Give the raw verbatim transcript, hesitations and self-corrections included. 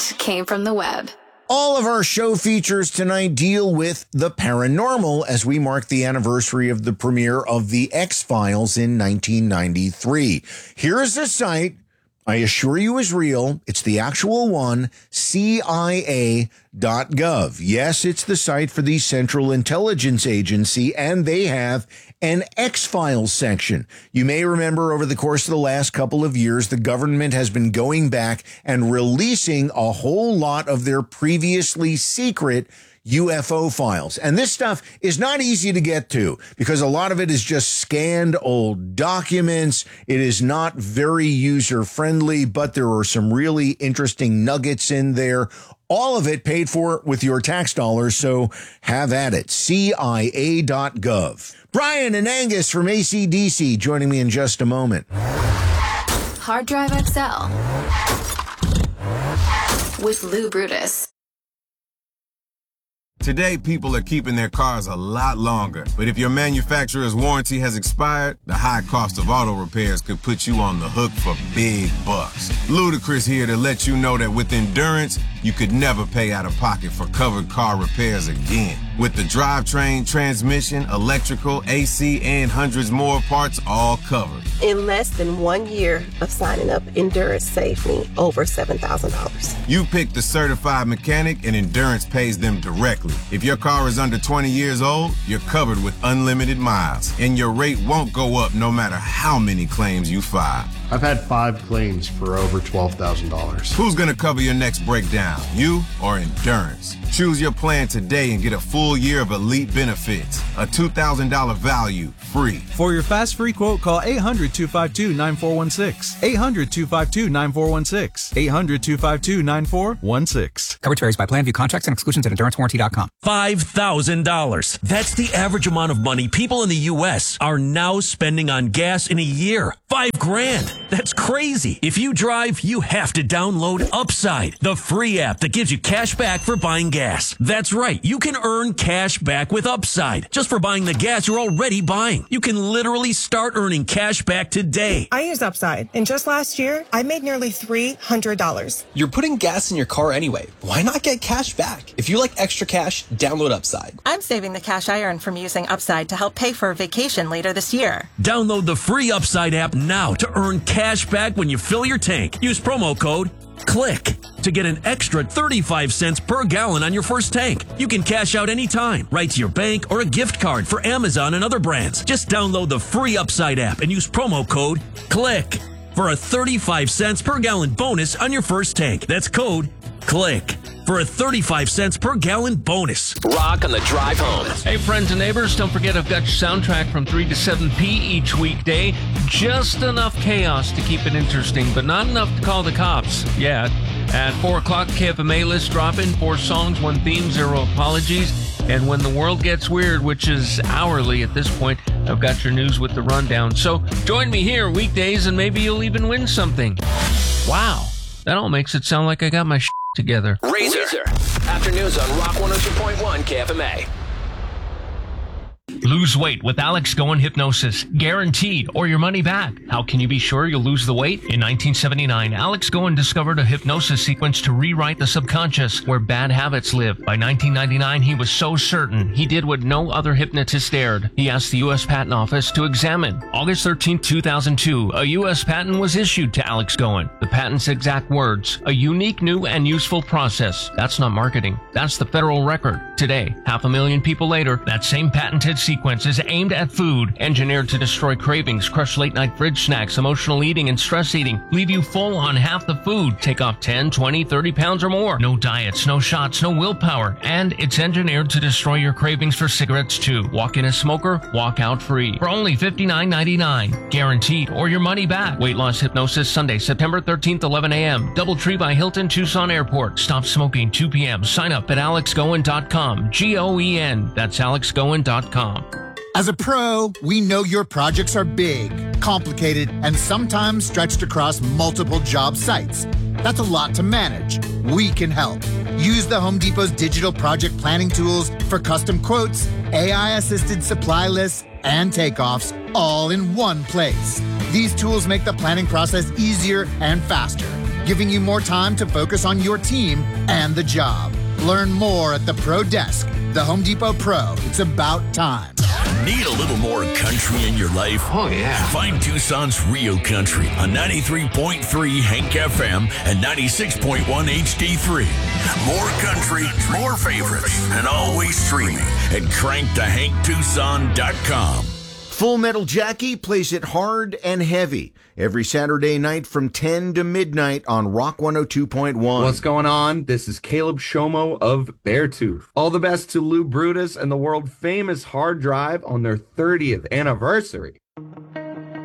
that came from the web. All of our show features tonight deal with the paranormal as we mark the anniversary of the premiere of The X-Files in nineteen ninety-three. Here is a site I assure you is real. It's the actual one, C I A dot gov. Yes, it's the site for the Central Intelligence Agency, and they have an X-Files section. You may remember over the course of the last couple of years, the government has been going back and releasing a whole lot of their previously secret U F O files. And this stuff is not easy to get to because a lot of it is just scanned old documents. It is not very user friendly, but there are some really interesting nuggets in there. All of it paid for with your tax dollars, so have at it. C I A dot gov. Brian and Angus from A C D C joining me in just a moment. Hard Drive X L with Lou Brutus. Today, people are keeping their cars a lot longer. But if your manufacturer's warranty has expired, the high cost of auto repairs could put you on the hook for big bucks. Ludacris here to let you know that with Endurance, you could never pay out of pocket for covered car repairs again. With the drivetrain, transmission, electrical, A C, and hundreds more parts all covered. In less than one year of signing up, Endurance saved me over seven thousand dollars. You pick the certified mechanic and Endurance pays them directly. If your car is under twenty years old, you're covered with unlimited miles, and your rate won't go up no matter how many claims you file. I've had five claims for over twelve thousand dollars. Who's going to cover your next breakdown, you or Endurance? Choose your plan today and get a full year of elite benefits. A two thousand dollars value, free. For your fast free quote, call eight hundred, two five two, nine four one six. eight hundred, two five two, nine four one six. eight hundred, two five two, nine four one six. Coverage varies by plan. View contracts and exclusions at endurance warranty dot com. five thousand dollars. That's the average amount of money people in the U S are now spending on gas in a year. Five grand. That's crazy. If you drive, you have to download Upside, the free app that gives you cash back for buying gas. That's right. You can earn cash back with Upside just for buying the gas you're already buying. You can literally start earning cash back today. I use Upside, and just last year, I made nearly three hundred dollars. You're putting gas in your car anyway. Why not get cash back? If you like extra cash, download Upside. I'm saving the cash I earn from using Upside to help pay for a vacation later this year. Download the free Upside app now to earn cash back when you fill your tank. Use promo code CLICK to get an extra thirty-five cents per gallon on your first tank. You can cash out anytime, right to your bank or a gift card for Amazon and other brands. Just download the free Upside app and use promo code CLICK for a thirty-five cents per gallon bonus on your first tank. That's code CLICK for a thirty-five cents per gallon bonus. Rock on the drive home. Hey, friends and neighbors, don't forget I've got your soundtrack from three to seven p each weekday. Just enough chaos to keep it interesting, but not enough to call the cops yet. At four o'clock, K F M A list drop-in, four songs, one theme, zero apologies. And when the world gets weird, which is hourly at this point, I've got your news with the rundown. So join me here weekdays and maybe you'll even win something. Wow, that all makes it sound like I got my shit together. Razor. Razor. Afternoons on Rock one oh two point one K F M A. Lose weight with Alex Goen Hypnosis. Guaranteed, or your money back. How can you be sure you'll lose the weight? In nineteen seventy-nine, Alex Goen discovered a hypnosis sequence to rewrite the subconscious where bad habits live. By nineteen ninety-nine, he was so certain he did what no other hypnotist dared. He asked the U S Patent Office to examine. August thirteenth, two thousand two, a U S patent was issued to Alex Goen. The patent's exact words, a unique, new, and useful process. That's not marketing. That's the federal record. Today, half a million people later, that same patented sequence is aimed at food, engineered to destroy cravings, crush late-night fridge snacks, emotional eating, and stress eating, leave you full on half the food, take off ten, twenty, thirty pounds or more. No diets, no shots, no willpower, and it's engineered to destroy your cravings for cigarettes too. Walk in a smoker, walk out free. For only fifty-nine ninety-nine. Guaranteed, or your money back. Weight Loss Hypnosis, Sunday, September thirteenth, eleven a.m. Doubletree by Hilton, Tucson Airport. Stop smoking, two p.m. Sign up at alex goen dot com. G O E N. That's alex goen dot com. As a pro, we know your projects are big, complicated, and sometimes stretched across multiple job sites. That's a lot to manage. We can help. Use the Home Depot's digital project planning tools for custom quotes, A I-assisted supply lists, and takeoffs all in one place. These tools make the planning process easier and faster. giving you more time to focus on your team and the job. Learn more at the Pro Desk. The Home Depot Pro. It's about time. Need a little more country in your life? Oh, yeah. Find Tucson's Rio Country on ninety-three point three Hank F M and ninety-six point one H D three. More country, more favorites, and always streaming at crank to hank tucson dot com. Full Metal Jackie plays it hard and heavy every Saturday night from ten to midnight on Rock one oh two point one. What's going on? This is Caleb Shomo of Beartooth. All the best to Lou Brutus and the world famous Hard Drive on their thirtieth anniversary.